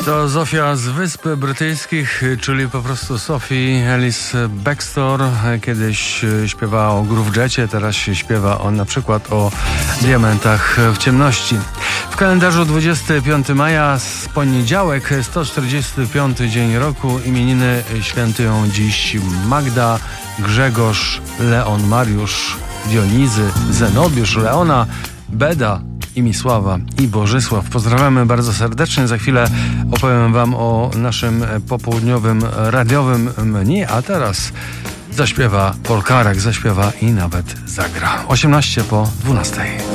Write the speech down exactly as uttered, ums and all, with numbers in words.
To Zofia z Wysp Brytyjskich, czyli po prostu Sophie Ellis Bextor. Kiedyś śpiewała o Groove Jecie, teraz się śpiewa o, na przykład o Diamentach w ciemności. W kalendarzu dwudziestego piątego maja, z poniedziałek, sto czterdziesty piąty dzień roku. Imieniny świętują dziś Magda, Grzegorz, Leon, Mariusz, Dionizy, Zenobiusz, Leona, Beda, i Misława i Bożysław. Pozdrawiamy bardzo serdecznie. Za chwilę opowiem wam o naszym popołudniowym radiowym menu, a teraz zaśpiewa Polkarek, zaśpiewa i nawet zagra. osiemnaście po dwunastej.